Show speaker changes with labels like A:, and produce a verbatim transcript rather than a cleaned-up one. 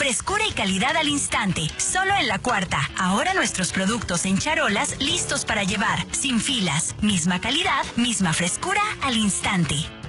A: Frescura y calidad al instante, solo en La Cuarta. Ahora nuestros productos en charolas listos para llevar, sin filas. Misma calidad, misma frescura al instante.